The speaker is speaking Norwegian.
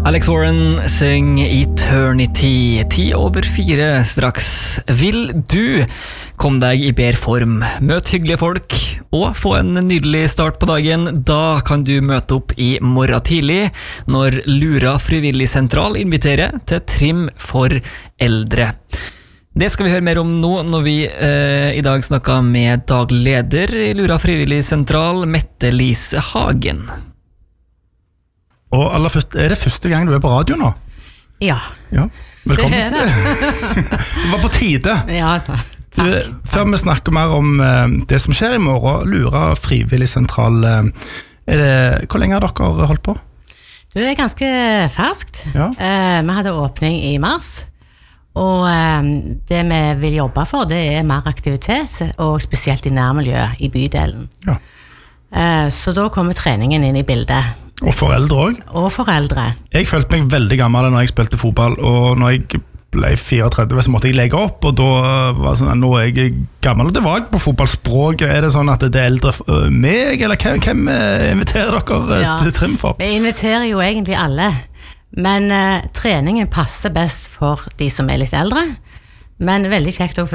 Alex Warren syng Eternity, 3:10 straks. Vil du komme deg i bedre form, møte hyggelige folk og få en nydelig start på dagen? Da kan du møte opp i morgen tidlig når Lura frivilligsentral inviterer til trim for eldre. Det skal vi høre mer om nå når vi i dag snakket med daglig leder i Lura frivilligsentral, Mette Lise Hagen. Og aller først, det første gang du på radio nå? Ja, Velkommen. det det. Det var på tide. Ja, takk. Før vi snakker mer om det som skjer i morgen, Lura frivilligsentral, hvor lenge har dere holdt på? Det ganske ferskt. Ja. Vi hadde åpning i mars, og det vi vil jobbe for, det mer aktivitet, og spesielt i nærmiljøet i bydelen. Ja. Så da kommer treningen inn i bildet. Og foreldre også. Og foreldre. Jeg følte meg veldig gammel når jeg spilte fotball, og når jeg ble 34, så måtte jeg legge opp, og da var det sånn, nå er jeg gammel. Det var jeg på fotballspråk. Er det sånn at det eldre meg, eller hvem inviterer dere til trim for? Vi inviterer jo egentlig alle, men treningen passer best for de som litt eldre, men veldig kjekt også for